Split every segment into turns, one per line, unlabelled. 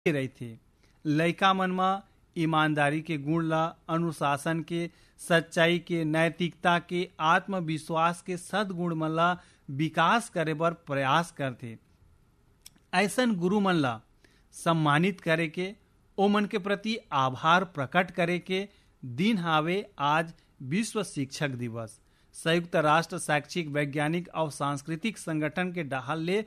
रही थे। लइका मन में ईमानदारी के गुण ला, अनुशासन के, सच्चाई के, नैतिकता के, आत्मविश्वास के सद्गुण मन ला विकास करे बर प्रयास करथे। ऐसन गुरु मन ला सम्मानित करे के, ओमन के प्रति आभार प्रकट करे के दिन हावे आज विश्व शिक्षक दिवस। संयुक्त राष्ट्र शैक्षिक, वैज्ञानिक और सांस्कृतिक संगठन के डहाल ले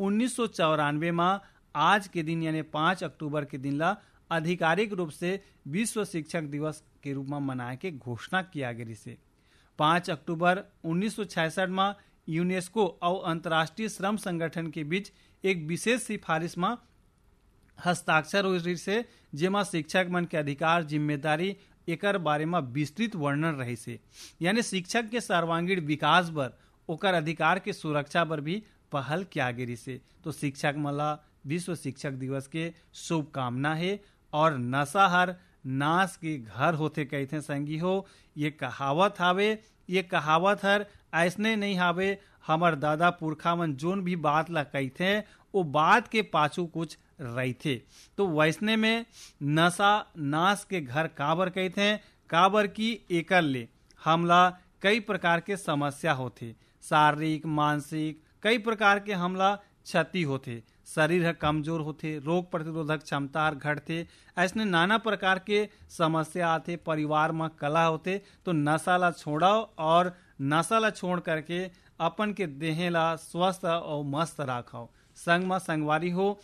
1994 में आज के दिन यानी 5 अक्टूबर के दिन ला आधिकारिक रूप से विश्व शिक्षक दिवस के रूप में मनाए के घोषणा किया गई से। 5 अक्टूबर 1966 में यूनेस्को और अंतर्राष्ट्रीय श्रम संगठन के बीच एक विशेष सिफारिश में हस्ताक्षर हुई से, जेमा शिक्षक मन के अधिकार, जिम्मेदारी एकर बारे में विस्तृत वर्णन रही से। यानी शिक्षक के सर्वांगीण विकास बर, ओकर अधिकार के सुरक्षा बर भी पहल किया गई से। तो शिक्षक मला विश्व शिक्षक दिवस के शुभकामना है। और नशा हर नाश के घर होते कहते संगी हो, ये कहावत हावे। ये कहावत हर ऐसने नहीं हावे, हमार दादा पुरखा मन जोन भी बात ला कहते वो बात के पाछू कुछ रही थे। तो वैसने में नशा नाश के घर काबर कहते हैं, काबर की एकर ले हमला कई प्रकार के समस्या होते, शारीरिक, मानसिक कई प्रकार के हमला क्षति होते, शरीर कमजोर होते, रोग प्रतिरोधक क्षमता घटते, ऐसने नाना प्रकार के समस्या आते, परिवार में कला होते। तो नशा ला छोड़ाओ और नशा ला छोड़ करके अपन के देह ला स्वस्थ और मस्त राखो। संग में संगवारी हो,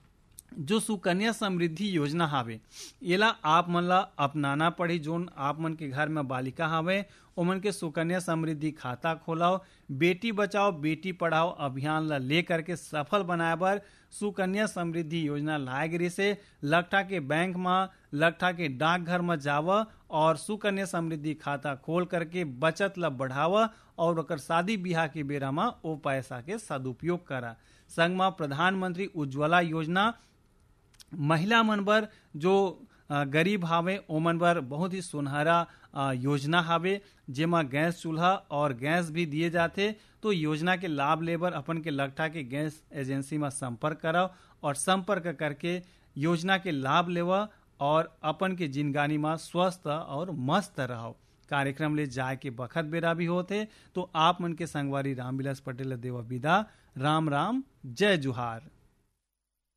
जो सुकन्या समृद्धि योजना हावे एला आप मन ला अपनाना पड़ी। जोन आप मन के घर में बालिका हावे ओमन के सुकन्या समृद्धि खाता खोलाओ। बेटी बचाओ बेटी पढ़ाओ अभियान ला ले करके सफल बनाए बर सुकन्या समृद्धि योजना लाए गई से। लगठा के बैंक में, लगठा के डाकघर में जाव और सुकन्या समृद्धि खाता खोल करके बचत ला बढ़ाव और ओकर शादी ब्याह के बेरा में वो पैसा के सदुपयोग करा। संग में प्रधानमंत्री उज्ज्वला योजना महिला मन बर, जो गरीब हावे ओमन बर बहुत ही सुनहरा योजना हावे, जेमा गैस चूल्हा और गैस भी दिए जाते। तो योजना के लाभ लेबर अपन के लगठा के गैस एजेंसी में संपर्क कराओ और संपर्क करके योजना के लाभ लेवा और अपन के जिंदगानी में स्वस्थ और मस्त रहो। कार्यक्रम ले जाए के बखत बेरा भी होते। तो आप मन के संगवारी रामविलास पटेल देवा विदा। राम राम, जय जुहार।